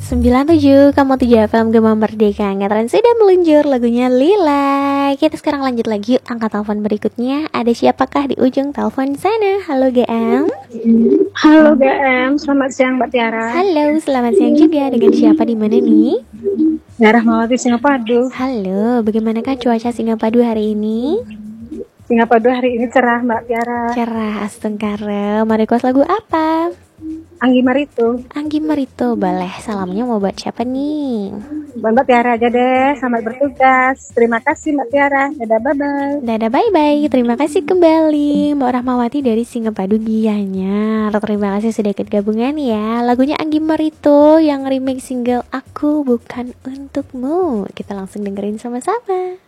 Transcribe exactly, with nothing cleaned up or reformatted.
sembilan tujuh, kamu tujuh F M Gema Merdeka. Ngetren sudah meluncur lagunya Lila. Kita sekarang lanjut lagi yuk. Angkat telepon berikutnya. Ada siapakah di ujung telepon sana? Halo G M. Halo G M, selamat siang Mbak Tiara. Halo, selamat siang juga. Dengan siapa di mana nih? Tiara Rahmawati Singapadu. Halo, bagaimanakah cuaca Singapadu hari ini? Singapadu hari ini cerah Mbak Tiara. Cerah, astengkara. Mau request lagu apa? Anggi Marito. Anggi Marito, boleh. Salamnya mau buat siapa nih? Buat Mbak Tiara aja deh, selamat bertugas. Terima kasih Mbak Tiara. Dadah, bye-bye. Dadah, bye-bye. Terima kasih kembali Mbak Rahmawati dari Singapadu Gianyar. Terima kasih sudah ikut gabungan ya. Lagunya Anggi Marito yang remake single Aku Bukan Untukmu. Kita langsung dengerin sama-sama.